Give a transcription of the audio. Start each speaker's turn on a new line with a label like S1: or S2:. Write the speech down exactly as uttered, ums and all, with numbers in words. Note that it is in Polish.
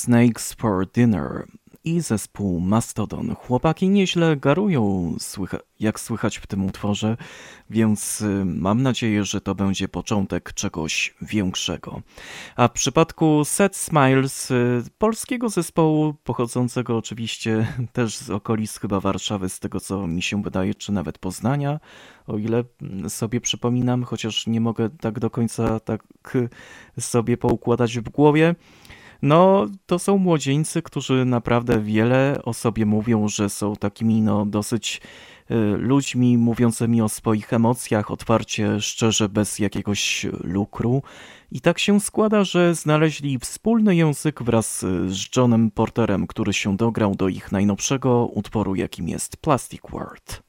S1: Snakes for Dinner i zespół Mastodon. Chłopaki nieźle garują, słycha- jak słychać w tym utworze, więc y, mam nadzieję, że to będzie początek czegoś większego. A w przypadku Sad Smiles, y, polskiego zespołu, pochodzącego oczywiście też z okolic chyba Warszawy, z tego co mi się wydaje, czy nawet Poznania, o ile sobie przypominam, chociaż nie mogę tak do końca tak sobie poukładać w głowie. No, to są młodzieńcy, którzy naprawdę wiele o sobie mówią, że są takimi no dosyć y, ludźmi mówiącymi o swoich emocjach otwarcie, szczerze, bez jakiegoś lukru. I tak się składa, że znaleźli wspólny język wraz z Johnem Porterem, który się dograł do ich najnowszego utworu, jakim jest Plastic World.